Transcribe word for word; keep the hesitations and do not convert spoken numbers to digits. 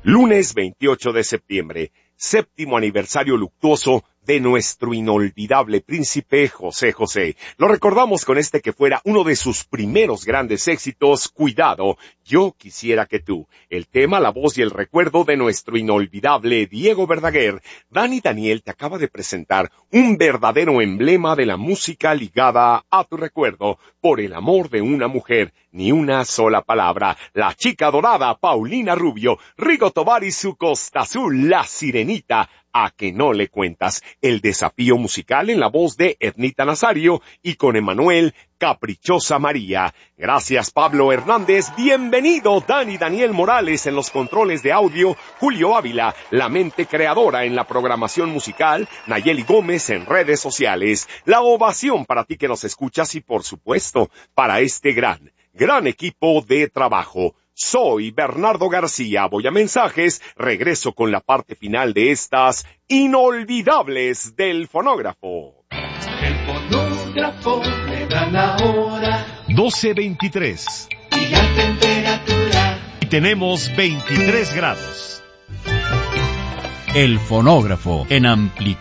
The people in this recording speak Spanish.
Lunes veintiocho de septiembre, séptimo aniversario luctuoso de nuestro inolvidable príncipe José José. Lo recordamos con este que fuera uno de sus primeros grandes éxitos, Cuidado, yo quisiera que tú. El tema, la voz y el recuerdo de nuestro inolvidable Diego Verdaguer. Dani Daniel te acaba de presentar un verdadero emblema de la música ligada a tu recuerdo. Por el amor de una mujer, ni una sola palabra. La chica dorada, Paulina Rubio. Rigo Tovar y su Costa Azul, La Sirenita. A que no le cuentas. El desafío musical en la voz de Ednita Nazario y con Emanuel Caprichosa María. Gracias Pablo Hernández. Bienvenido Dani Daniel Morales en los controles de audio. Julio Ávila, la mente creadora en la programación musical. Nayeli Gómez en redes sociales. La ovación para ti que nos escuchas y por supuesto para este gran, gran equipo de trabajo. Soy Bernardo García, voy a mensajes, regreso con la parte final de estas inolvidables del fonógrafo. El fonógrafo le da la hora. doce veintitrés. Y la temperatura. Y tenemos veintitrés grados. El fonógrafo en amplitud